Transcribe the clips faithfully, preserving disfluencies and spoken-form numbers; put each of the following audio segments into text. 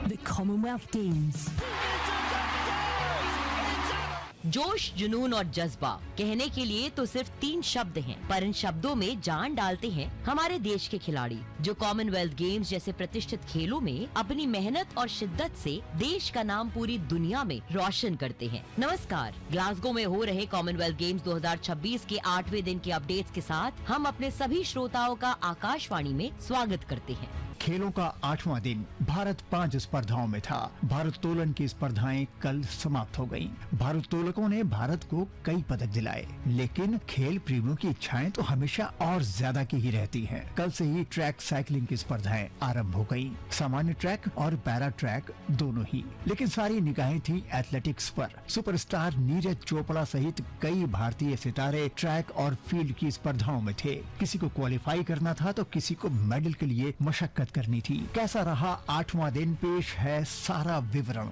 The Commonwealth Games. जोश, जुनून और जज्बा कहने के लिए तो सिर्फ तीन शब्द हैं, पर इन शब्दों में जान डालते हैं हमारे देश के खिलाड़ी जो कॉमनवेल्थ गेम्स जैसे प्रतिष्ठित खेलों में अपनी मेहनत और शिद्दत से देश का नाम पूरी दुनिया में रोशन करते हैं। नमस्कार, ग्लासगो में हो रहे कॉमनवेल्थ गेम्स दो हज़ार छब्बीस के आठवें दिन के अपडेट्स के साथ हम अपने सभी श्रोताओं का आकाशवाणी में स्वागत करते हैं। खेलों का आठवां दिन भारत पांच स्पर्धाओं में था। भारोत्तोलन की स्पर्धाएं कल समाप्त हो गयीं। भारोत्तोलकों ने भारत को कई पदक दिलाए, लेकिन खेल प्रेमियों की इच्छाएं तो हमेशा और ज्यादा की ही रहती हैं। कल से ही ट्रैक साइकिलिंग की स्पर्धाएं आरंभ हो गयीं। सामान्य ट्रैक और पैरा ट्रैक दोनों ही, लेकिन सारी निगाहें थी एथलेटिक्स पर। सुपरस्टार नीरज चोपड़ा सहित कई भारतीय सितारे ट्रैक और फील्ड की स्पर्धाओं में थे। किसी को क्वालिफाई करना था तो किसी को मेडल के लिए मशक्कत करनी थी। कैसा रहा आठवां दिन, पेश है सारा विवरण।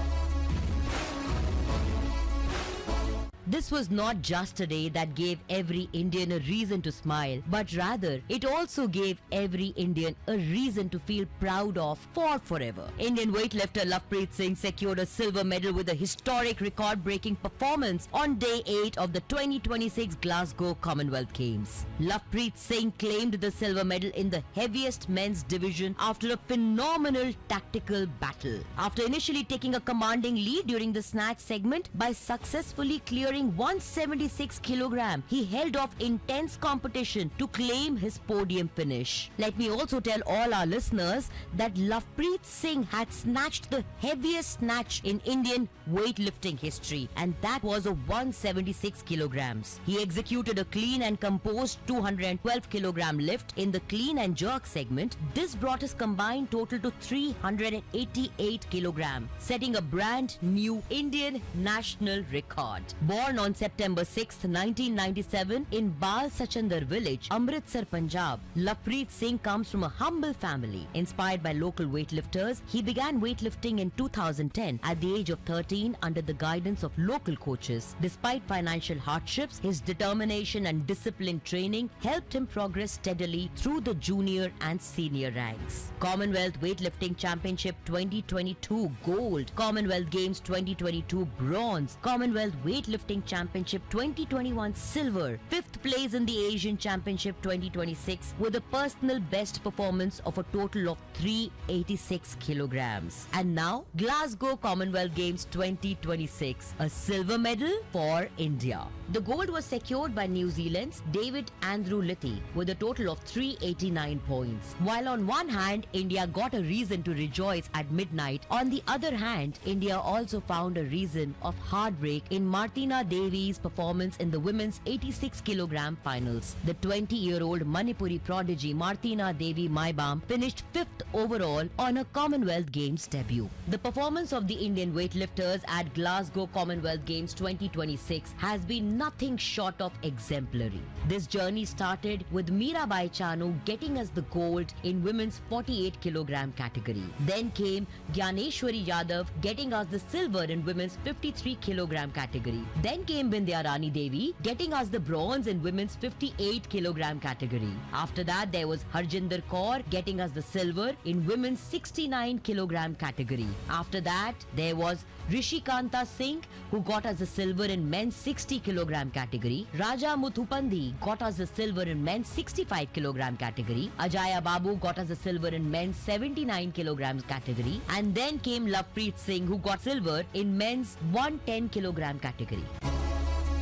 This was not just a day that gave every Indian a reason to smile, but rather it also gave every Indian a reason to feel proud of for forever. Indian weightlifter Lovepreet Singh secured a silver medal with a historic record-breaking performance on day eight of the twenty twenty-six Glasgow Commonwealth Games. Lovepreet Singh claimed the silver medal in the heaviest men's division after a phenomenal tactical battle. After initially taking a commanding lead during the snatch segment by successfully clearing one hundred seventy-six kilograms, he held off intense competition to claim his podium finish. Let me also tell all our listeners that Lovepreet Singh had snatched the heaviest snatch in Indian weightlifting history, and that was a one hundred seventy-six kilograms. He executed a clean and composed two hundred twelve kilogram lift in the clean and jerk segment. This brought his combined total to three hundred eighty-eight kilograms, setting a brand new Indian national record. Born on September sixth, nineteen ninety-seven in Bal Sachindar village, Amritsar, Punjab, Lovepreet Singh comes from a humble family. Inspired by local weightlifters, he began weightlifting in two thousand ten at the age of thirteen under the guidance of local coaches. Despite financial hardships, his determination and disciplined training helped him progress steadily through the junior and senior ranks. Commonwealth Weightlifting Championship twenty twenty-two gold, Commonwealth Games twenty twenty-two bronze, Commonwealth Weightlifting Championship twenty twenty-one silver, fifth place in the Asian Championship twenty twenty-six with a personal best performance of a total of three hundred eighty-six kilograms. And now Glasgow Commonwealth Games twenty twenty-six, a silver medal for India. The gold was secured by New Zealand's David Andrew Litty with a total of three hundred eighty-nine points. While on one hand India got a reason to rejoice at midnight, on the other hand India also found a reason of heartbreak in Martina Devi's performance in the women's eighty-six kilogram finals. The twenty-year-old Manipuri prodigy Martina Devi Maibam finished fifth overall on her Commonwealth Games debut. The performance of the Indian weightlifters at Glasgow Commonwealth Games twenty twenty-six has been nothing short of exemplary. This journey started with Mirabai Chanu getting us the gold in women's forty-eight kilogram category. Then came Gyaneshwari Yadav getting us the silver in women's fifty-three kilogram category. Then came Bindya Rani Devi getting us the bronze in women's fifty-eight kilogram category. After that there was Harjinder Kaur getting us the silver in women's sixty-nine kilogram category. After that there was Rishikanta Singh who got us the silver in men's sixty kilogram category. Raja Muthupandi got us the silver in men's sixty-five kilogram category. Ajaya Babu got us the silver in men's seventy-nine kilograms category. And then came Lovepreet Singh who got silver in men's one hundred ten kilogram category.